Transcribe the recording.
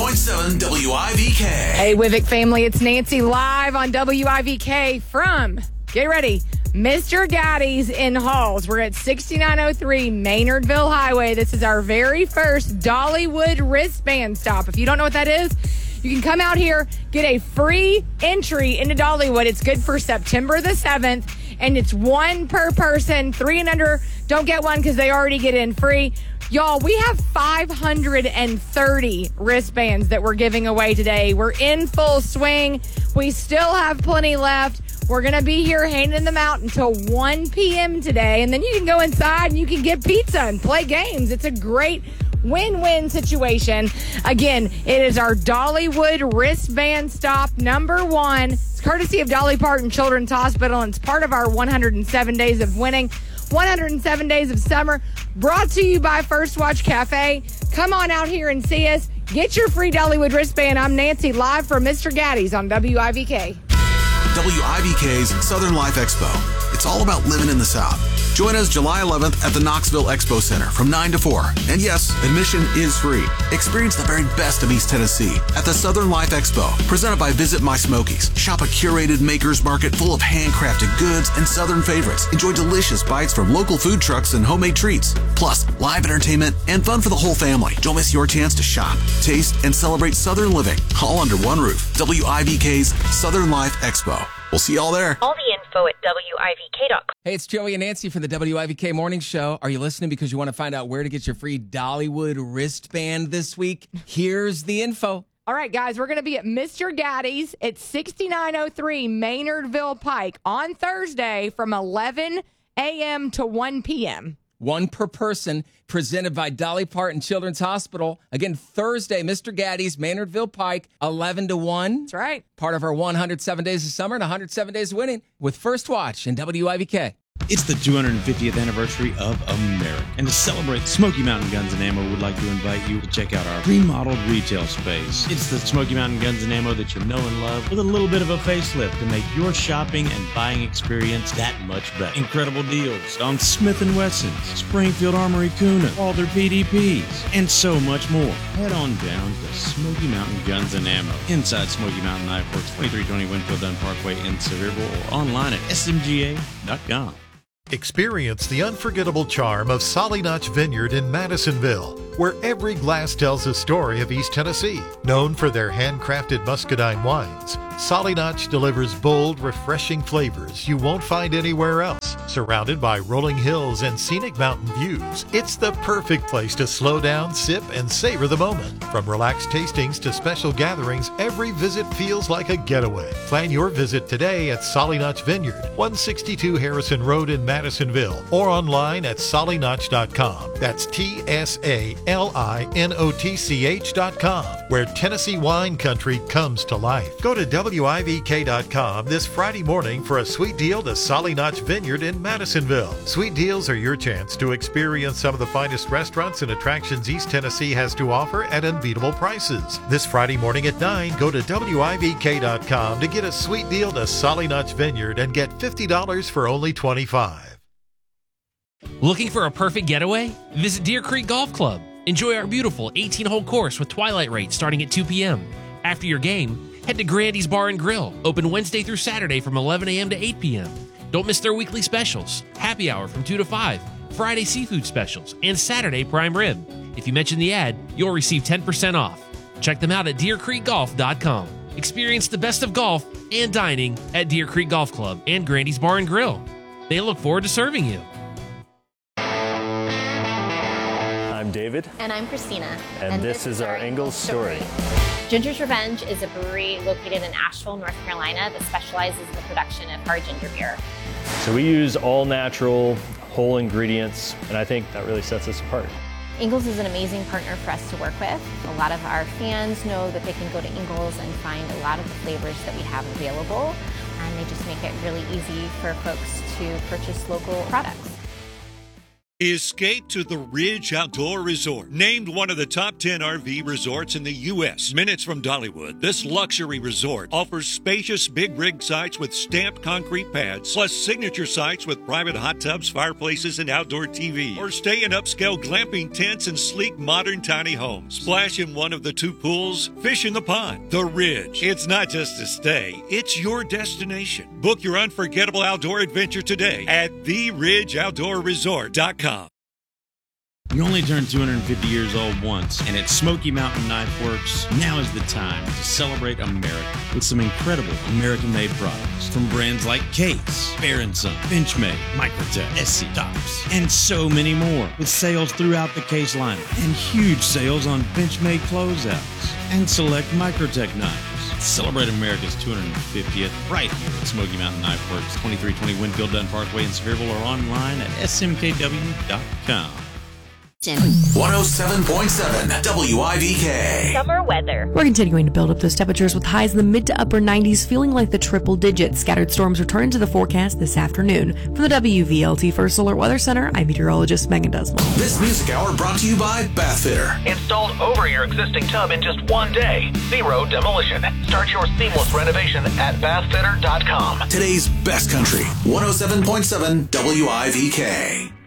101.7 WIVK. Hey, Wivic family, it's Nancy live on WIVK from, get ready, Mr. Gaddy's in Halls. We're at 6903 Maynardville Highway. This is our very first Dollywood wristband stop. If you don't know what that is, you can come out here, get a free entry into Dollywood. It's good for September the 7th, and it's one per person. 3 and under don't get one because they already get in free. Y'all, we have 530 wristbands that we're giving away today. We're in full swing. We still have plenty left. We're going to be here handing them out until 1 p.m. today, and then you can go inside and you can get pizza and play games. It's a great win-win situation. Again, it is our Dollywood wristband stop number 1. It's courtesy of Dolly Parton Children's Hospital, and it's part of our 107 Days of Winning, 107 Days of Summer, brought to you by First Watch Cafe. Come on out here and see us. Get your free Dollywood wristband. I'm Nancy, live from Mr. Gaddy's on WIVK. WIVK's Southern Life Expo. It's all about living in the South. Join us July 11th at the Knoxville Expo Center from 9 to 4. And yes, admission is free. Experience the very best of East Tennessee at the Southern Life Expo, presented by Visit My Smokies. Shop a curated maker's market full of handcrafted goods and Southern favorites. Enjoy delicious bites from local food trucks and homemade treats. Plus, live entertainment and fun for the whole family. Don't miss your chance to shop, taste, and celebrate Southern living all under one roof. WIVK's Southern Life Expo. We'll see y'all there. All the info at WIVK.com. Hey, it's Joey and Nancy from the WIVK Morning Show. Are you listening because you want to find out where to get your free Dollywood wristband this week? Here's the info. All right, guys, we're going to be at Mr. Gaddy's at 6903 Maynardville Pike on Thursday from 11 a.m. to 1 p.m. One per person, presented by Dolly Parton Children's Hospital. Again, Thursday, Mr. Gaddy's, Maynardville Pike, 11 to 1. That's right. Part of our 107 Days of Summer and 107 Days of Winning with First Watch and WIVK. It's the 250th anniversary of America. And to celebrate, Smoky Mountain Guns & Ammo would like to invite you to check out our remodeled retail space. It's the Smoky Mountain Guns & Ammo that you know and love, with a little bit of a facelift to make your shopping and buying experience that much better. Incredible deals on Smith & Wessons, Springfield Armory Kuna, all their PDPs, and so much more. Head on down to Smoky Mountain Guns & Ammo, inside Smoky Mountain Knife Works, 2320 Winfield Dunn Parkway in Sevierville, or online at smga.com. Experience the unforgettable charm of Solly Notch Vineyard in Madisonville, where every glass tells a story of East Tennessee. Known for their handcrafted muscadine wines, Solly Notch delivers bold, refreshing flavors you won't find anywhere else. Surrounded by rolling hills and scenic mountain views, it's the perfect place to slow down, sip, and savor the moment. From relaxed tastings to special gatherings, every visit feels like a getaway. Plan your visit today at Solly Notch Vineyard, 162 Harrison Road in Madisonville, or online at sollynotch.com. That's TSALINOTCH.com, where Tennessee wine country comes to life. Go to WIVK.com this Friday morning for a sweet deal to Solly Notch Vineyard in Madisonville. Sweet deals are your chance to experience some of the finest restaurants and attractions East Tennessee has to offer at unbeatable prices. This Friday morning at 9, go to WIVK.com to get a sweet deal to Solly Notch Vineyard and get $50 for only $25. Looking for a perfect getaway? Visit Deer Creek Golf Club. Enjoy our beautiful 18-hole course with twilight rates starting at 2 p.m. After your game, head to Grandy's Bar and Grill, open Wednesday through Saturday from 11 a.m. to 8 p.m. Don't miss their weekly specials, happy hour from 2 to 5, Friday seafood specials, and Saturday prime rib. If you mention the ad, you'll receive 10% off. Check them out at DeerCreekGolf.com. Experience the best of golf and dining at Deer Creek Golf Club and Grandy's Bar and Grill. They look forward to serving you. I'm David. And I'm Christina. And this is our Ingles story. Ginger's Revenge is a brewery located in Asheville, North Carolina that specializes in the production of hard ginger beer. So we use all natural, whole ingredients, and I think that really sets us apart. Ingles is an amazing partner for us to work with. A lot of our fans know that they can go to Ingles and find a lot of the flavors that we have available, and they just make it really easy for folks to purchase local products. Escape to the Ridge Outdoor Resort. Named one of the top 10 RV resorts in the U.S. Minutes from Dollywood, this luxury resort offers spacious big rig sites with stamped concrete pads, plus signature sites with private hot tubs, fireplaces, and outdoor TV. Or stay in upscale glamping tents and sleek modern tiny homes. Splash in one of the 2 pools, fish in the pond. The Ridge. It's not just a stay, it's your destination. Book your unforgettable outdoor adventure today at theridgeoutdoorresort.com. You only turn 250 years old once, and at Smoky Mountain Knife Works, now is the time to celebrate America with some incredible American-made products from brands like Case, Bear & Son, Benchmade, Microtech, SC Tops, and so many more. With sales throughout the Case lineup and huge sales on Benchmade closeouts and select Microtech knives. Celebrate America's 250th right here at Smoky Mountain Knife Works, 2320 Winfield Dunn Parkway in Sevierville, or online at smkw.com. 107.7 WIVK. Summer weather. We're continuing to build up those temperatures with highs in the mid to upper 90s, feeling like the triple digits. Scattered storms return to the forecast this afternoon. From the WVLT First Alert Weather Center, I'm meteorologist Megan Desmond. This music hour brought to you by Bath Fitter. Installed over your existing tub in just 1 day. Zero demolition. Start your seamless renovation at bathfitter.com. Today's best country, 107.7 WIVK.